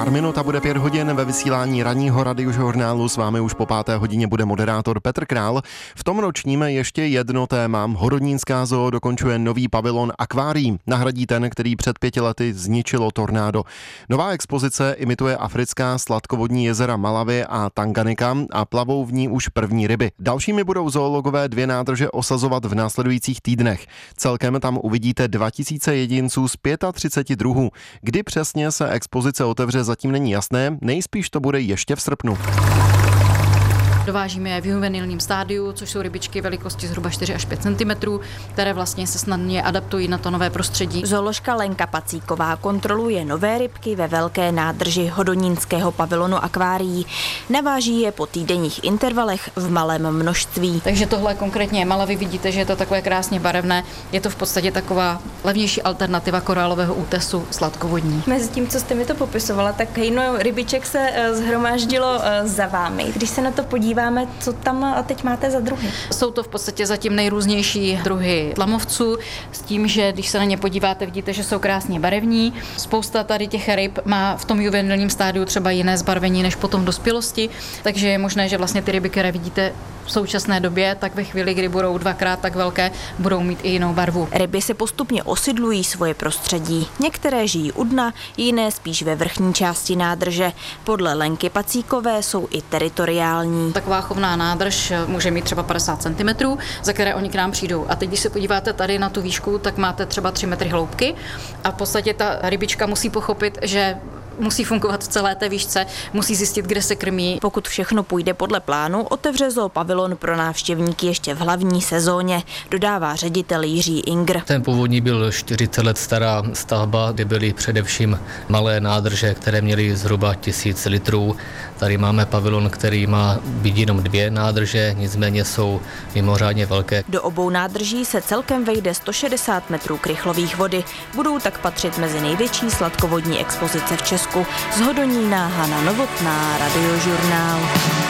pár minut a bude 5 hodin. Ve vysílání ranního radiožurnálu s vámi už po 5. hodině bude moderátor Petr Král. V tom ročním ještě jedno téma. Hodonínská zoo dokončuje nový pavilon akvárií. Nahradí ten, který před 5 lety zničilo tornádo. Nová expozice imituje africká sladkovodní jezera Malawi a Tanganyika a plavou v ní už první ryby. Dalšími budou zoologové 2 nádrže osazovat v následujících týdnech. Celkem tam uvidíte 2000 jedinců z 35 druhů. Kdy přesně se expozice otevře, zatím není jasné, nejspíš to bude ještě v srpnu. Dovážíme je v juvenilním stádiu, což jsou rybičky velikosti zhruba 4 až 5 cm, které vlastně se snadně adaptují na to nové prostředí. Zooložka Lenka Pacíková kontroluje nové rybky ve velké nádrži Hodonínského pavilonu akvárií. Naváží je po týdenních intervalech v malém množství. Takže tohle konkrétně je Malawi, vidíte, že je to takové krásně barevné. Je to v podstatě taková levnější alternativa korálového útesu sladkovodní. Mezi tím, co jste mi to popisovala, tak hejno rybiček se zhromáždilo za vámi. Když se na to podíváme, co tam teď máte za druhy? Jsou to v podstatě zatím nejrůznější druhy tlamovců, s tím, že když se na ně podíváte, vidíte, že jsou krásně barevní. Spousta tady těch ryb má v tom juvenilním stádiu třeba jiné zbarvení než potom v dospělosti, takže je možné, že vlastně ty ryby, které vidíte v současné době, tak ve chvíli, kdy budou 2krát tak velké, budou mít i jinou barvu. Ryby se postupně osidlují svoje prostředí. Některé žijí u dna, jiné spíš ve vrchní části nádrže. Podle Lenky Pacíkové jsou i teritoriální. Taková chovná nádrž může mít třeba 50 cm, za které oni k nám přijdou. A teď, když se podíváte tady na tu výšku, tak máte třeba 3 metry hloubky a v podstatě ta rybička musí pochopit, že musí fungovat v celé té výšce, musí zjistit, kde se krmí. Pokud všechno půjde podle plánu, otevře zoo pavilon pro návštěvníky ještě v hlavní sezóně, dodává ředitel Jiří Ingr. Ten původní byl 40 let stará stavba, kde byly především malé nádrže, které měly zhruba 1000 litrů. Tady máme pavilon, který má být jenom 2 nádrže, nicméně jsou mimořádně velké. Do obou nádrží se celkem vejde 160 metrů krychlových vody. Budou tak patřit mezi největší sladkovodní expozice v Česku. Z Hodonína Hana Novotná, Radiožurnál.